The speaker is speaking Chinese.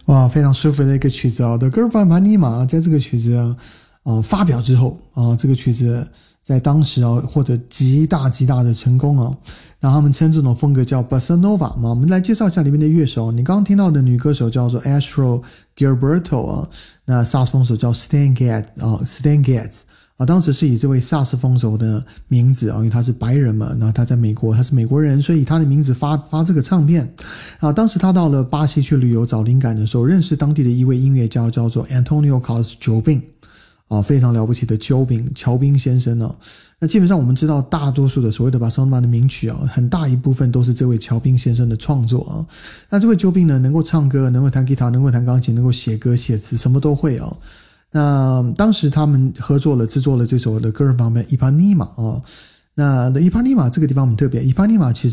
哇，非常舒服的一个曲子啊！The Girl from Ipanema在这个曲子发表之后这个曲子在当时获得极大的成功然后他们称这种风格叫 Bossa Nova 嘛。我们来介绍一下里面的乐手。你刚刚听到的女歌手叫做 Astrid Gilberto 那萨克斯风手叫 Stan Getz 当时是以这位萨克斯风手的名字因为他是白人嘛，然后他在美国，他是美国人，所以以他的名字发这个唱片当时他到了巴西去旅游找灵感的时候，认识当地的一位音乐家叫做 Antonio Carlos Jobim非常了不起的乔宾先生那基本上我们知道大多数的所谓的Bossa Nova的名曲很大一部分都是这位乔宾先生的创作那这位Jobim呢，能够唱歌，能够弹吉他，能够弹钢琴，能够写歌写词，什么都会那当时他们合作了制作了这首的 Girl from Ipanema那的Ipanema 这个地方很特别，Ipanema 其实